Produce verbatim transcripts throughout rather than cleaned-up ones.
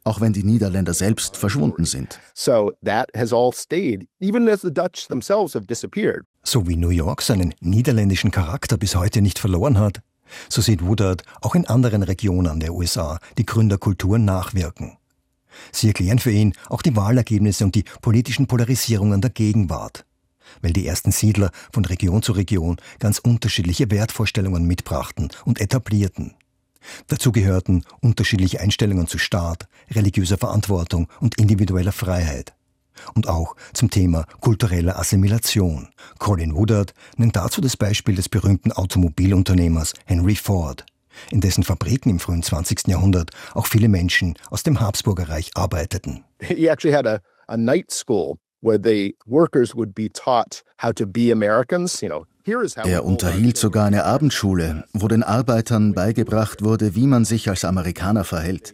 auch wenn die Niederländer selbst verschwunden sind. So that has all stayed, even as the Dutch themselves have disappeared. So wie New York seinen niederländischen Charakter bis heute nicht verloren hat, so sieht Woodard auch in anderen Regionen der U S A die Gründerkultur nachwirken. Sie erklären für ihn auch die Wahlergebnisse und die politischen Polarisierungen der Gegenwart, weil die ersten Siedler von Region zu Region ganz unterschiedliche Wertvorstellungen mitbrachten und etablierten. Dazu gehörten unterschiedliche Einstellungen zu Staat, religiöser Verantwortung und individueller Freiheit. Und auch zum Thema kultureller Assimilation. Colin Woodard nennt dazu das Beispiel des berühmten Automobilunternehmers Henry Ford, in dessen Fabriken im frühen zwanzigsten Jahrhundert auch viele Menschen aus dem Habsburgerreich arbeiteten. He actually had a, a night school where the workers would be taught how to be Americans, you know. Er unterhielt sogar eine Abendschule, wo den Arbeitern beigebracht wurde, wie man sich als Amerikaner verhält.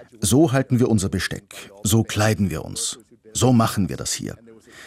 So halten wir unser Besteck, so kleiden wir uns, so machen wir das hier.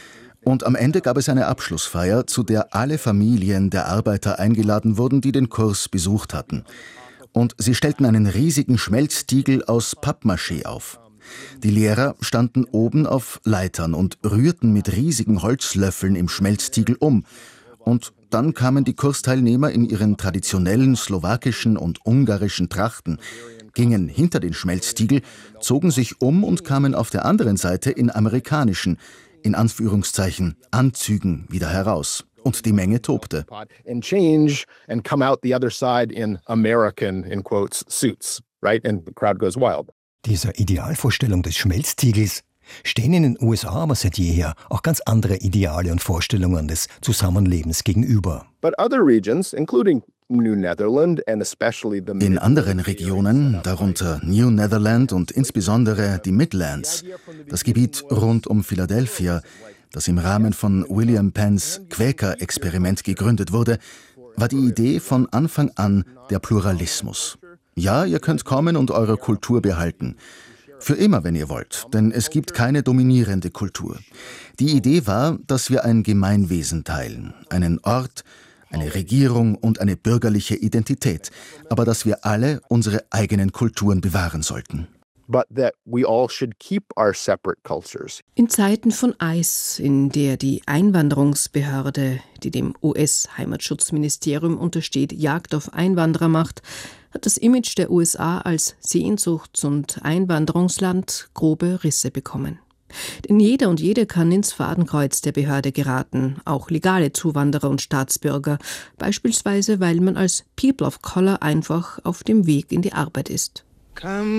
Und am Ende gab es eine Abschlussfeier, zu der alle Familien der Arbeiter eingeladen wurden, die den Kurs besucht hatten. Und sie stellten einen riesigen Schmelztiegel aus Pappmaché auf. Die Lehrer standen oben auf Leitern und rührten mit riesigen Holzlöffeln im Schmelztiegel um. Und dann kamen die Kursteilnehmer in ihren traditionellen slowakischen und ungarischen Trachten, gingen hinter den Schmelztiegel, zogen sich um und kamen auf der anderen Seite in amerikanischen, in Anführungszeichen, Anzügen wieder heraus. Und die Menge tobte. And change and come out the other side in American, in quotes, suits, right? And the crowd goes wild. Dieser Idealvorstellung des Schmelztiegels stehen in den U S A aber seit jeher auch ganz andere Ideale und Vorstellungen des Zusammenlebens gegenüber. But other regions, including New Netherland and especially the In anderen Regionen, darunter New Netherland und insbesondere die Midlands, das Gebiet rund um Philadelphia, das im Rahmen von William Penns Quäker-Experiment gegründet wurde, war die Idee von Anfang an der Pluralismus. Ja, ihr könnt kommen und eure Kultur behalten. Für immer, wenn ihr wollt, denn es gibt keine dominierende Kultur. Die Idee war, dass wir ein Gemeinwesen teilen, einen Ort, eine Regierung und eine bürgerliche Identität, aber dass wir alle unsere eigenen Kulturen bewahren sollten. But that we all should keep our separate cultures. In Zeiten von ICE, in der die Einwanderungsbehörde, die dem U S-Heimatschutzministerium untersteht, Jagd auf Einwanderer macht, hat das Image der U S A als Sehnsuchts- und Einwanderungsland grobe Risse bekommen. Denn jeder und jede kann ins Fadenkreuz der Behörde geraten, auch legale Zuwanderer und Staatsbürger, beispielsweise weil man als People of Color einfach auf dem Weg in die Arbeit ist.